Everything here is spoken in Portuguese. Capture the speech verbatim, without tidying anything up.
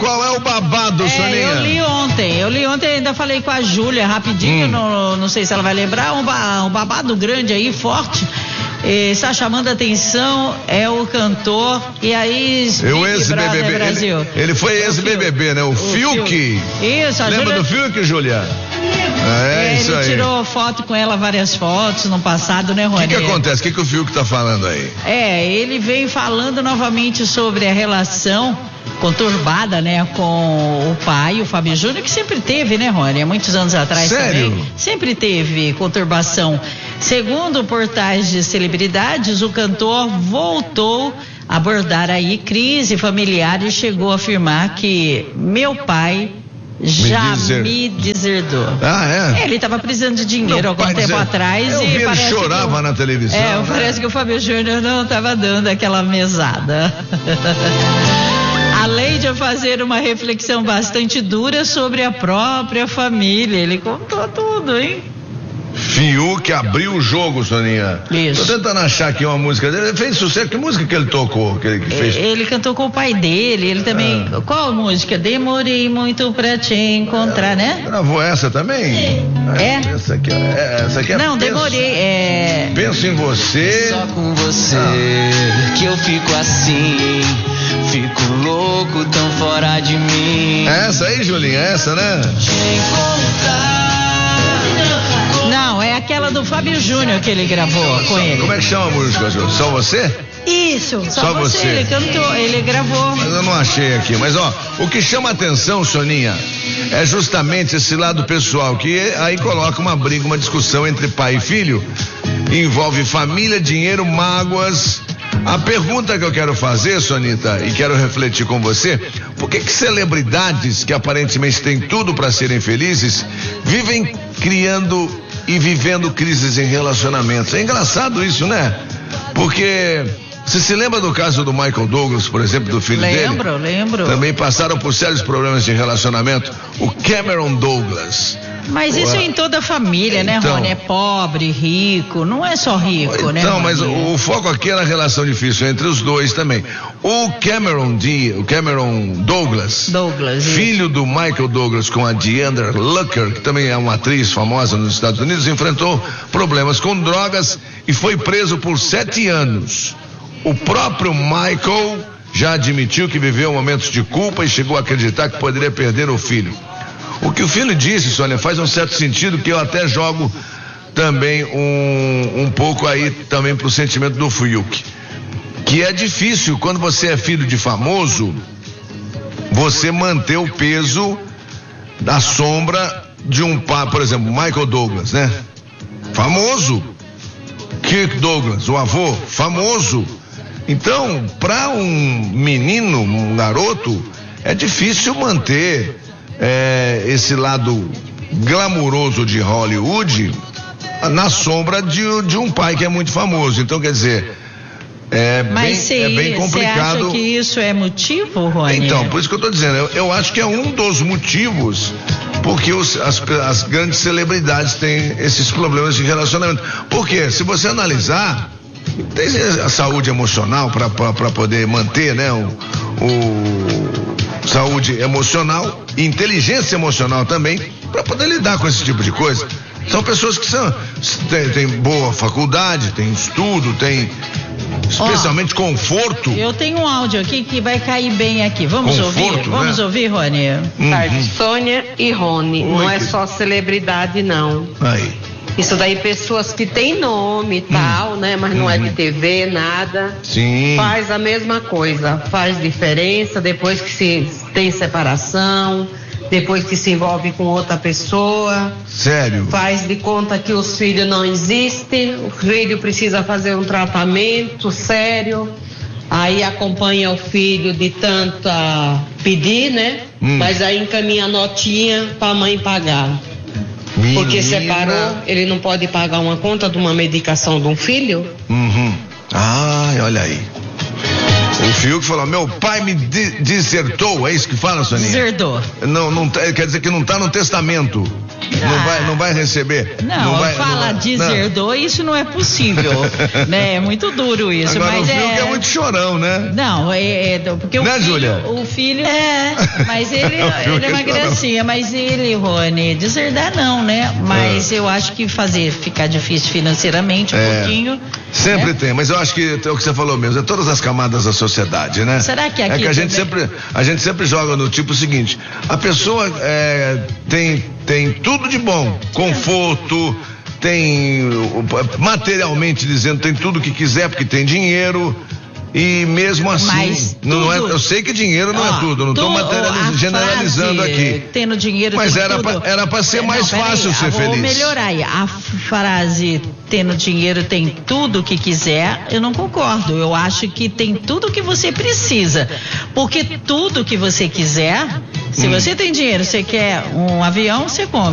qual é o babado, é, Soninha? Eu li ontem, eu li ontem, ainda falei com a Júlia rapidinho, hum. não, não sei se ela vai lembrar, um, ba, um babado grande aí, forte. Está chamando a atenção, é o cantor e aí o ex-B B B, Brasil. Ele, ele foi ex-B B B, né? O, o Fiuk. Isso, a Lembra Julia... do Fiuk, Júlia? É, é isso ele aí. Ele tirou foto com ela, várias fotos no passado, né, Rony? O que, que acontece? O que, que o Fiuk tá falando aí? É, ele vem falando novamente sobre a relação conturbada, né, com o pai, o Fábio Júnior, que sempre teve, né, Rony? Há muitos anos atrás. Sério? Também. Sempre teve conturbação. Segundo portais de celebridades, o cantor voltou a abordar aí crise familiar e chegou a afirmar que meu pai já me, dizer... me deserdou. Ah, é? Ele estava precisando de dinheiro há algum tempo dizer... Eu atrás. vi e ele parece chorava que... na televisão. É, né? parece que o Fábio Júnior não estava dando aquela mesada. Além de fazer uma reflexão bastante dura sobre a própria família. Ele contou tudo, hein? Fiuk abriu o jogo, Soninha. Isso. Tô tentando achar aqui uma música dele. Ele fez sucesso. Que música que ele tocou? Que ele, que fez? Ele cantou com o pai dele. Ele também. Ah. Qual música? Demorei muito pra te encontrar, é, né? Gravou essa também? É? Essa aqui é. Essa aqui é Não, penso, demorei. É... Penso em você. Só com você ah. que eu fico assim. Fico louco, tão fora de mim. Essa aí, Julinha, essa, né? Te encontrar. Não, é aquela do Fábio Júnior que ele gravou com ele. Como é que chama a música, Ju? Só você? Isso, só, só você. você. Ele cantou, ele gravou. Mas eu não achei aqui. Mas, ó, o que chama atenção, Soninha, é justamente esse lado pessoal, que aí coloca uma briga, uma discussão entre pai e filho. Envolve família, dinheiro, mágoas. A pergunta que eu quero fazer, Sonita, e quero refletir com você, por que que celebridades que aparentemente têm tudo para serem felizes vivem criando e vivendo crises em relacionamentos? É engraçado isso, né? Porque você se lembra do caso do Michael Douglas, por exemplo, do filho lembro, dele? Lembro, lembro. Também passaram por sérios problemas de relacionamento. O Cameron Douglas. Mas isso é em toda a família, né, então, Rony? É pobre, rico, não é só rico, então, né? Não, Rony? mas o, o foco aqui é na relação difícil entre os dois também. O Cameron D, o Cameron Douglas, Douglas filho do Michael Douglas com a Deandra Lucker, que também é uma atriz famosa nos Estados Unidos, enfrentou problemas com drogas e foi preso por sete anos. O próprio Michael já admitiu que viveu momentos de culpa e chegou a acreditar que poderia perder o filho. O que o filho disse, Sônia, faz um certo sentido, que eu até jogo também um, um pouco aí também pro sentimento do Fiuk. Que é difícil, quando você é filho de famoso, você manter o peso da sombra de um pai, por exemplo, Michael Douglas, né? Famoso. Kirk Douglas, o avô, famoso. Então, para um menino, um garoto, é difícil manter é, esse lado glamuroso de Hollywood na sombra de, de um pai que é muito famoso. Então, quer dizer, é, bem, cê, é bem complicado. Você acha que isso é motivo, Rony? Então, por isso que eu estou dizendo, eu, eu acho que é um dos motivos porque os, as, as grandes celebridades têm esses problemas de relacionamento. Porque, se você analisar, tem a saúde emocional para poder manter, né, o, o saúde emocional, inteligência emocional também, para poder lidar com esse tipo de coisa. São pessoas que são, tem, tem boa faculdade, tem estudo, tem especialmente oh, conforto. Eu tenho um áudio aqui que vai cair bem aqui. Vamos conforto, ouvir? Né? Vamos ouvir, Rony? Uhum. Tarde, Sônia e Rony. Oi, não é que... só celebridade, não. Aí. Isso daí, pessoas que têm nome e tal, hum. né? Mas não hum. é de T V, nada. Sim. Faz a mesma coisa. Faz diferença depois que se tem separação, depois que se envolve com outra pessoa. Sério? Faz de conta que os filhos não existem, o filho precisa fazer um tratamento sério, aí acompanha o filho de tanto a pedir, né? Hum. Mas aí encaminha a notinha pra mãe pagar. Menina. Porque separou, ele não pode pagar uma conta de uma medicação de um filho? Uhum. Ai, olha aí. O Fiuk falou, meu pai me de- desertou, é isso que fala, Soninha? Deserdou. Não, não, quer dizer que não está no testamento. Ah, não, vai, não vai receber. Não, não vai, fala não vai, deserdou, não. Isso não é possível. Né? É muito duro isso. Agora, mas o filho é... que é muito chorão, né? Não, é, é porque o né, filho, Júlia? o filho é, mas ele, ele é uma gracinha, mas ele, Rony, deserdar não, né? Mas é. eu acho que fazer ficar difícil financeiramente um é. pouquinho. Sempre né? tem, mas eu acho que é o que você falou mesmo, é todas as camadas da sociedade, né? Será que aqui é que a gente também... sempre a gente sempre joga no tipo seguinte: a pessoa é, tem tem tudo de bom, conforto, tem materialmente dizendo, tem tudo que quiser porque tem dinheiro. E mesmo assim, não é, eu sei que dinheiro não ó, é tudo, não estou materializando, generalizando aqui. Tendo dinheiro, mas tem era tudo. Pra, era para ser não, mais fácil aí, ser vou feliz. Vou melhorar aí. A frase tendo dinheiro tem tudo que quiser, eu não concordo. Eu acho que tem tudo que você precisa. Porque tudo que você quiser, se hum. você tem dinheiro, você quer um avião, você compra.